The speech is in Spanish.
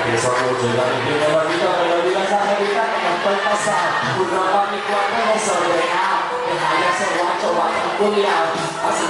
Esa noche la niña la vida me la vida esa jevita que no puede pasar. Una pa' mi cuarto no se ordenado. Deja de ese guacho, guacho culiao. Así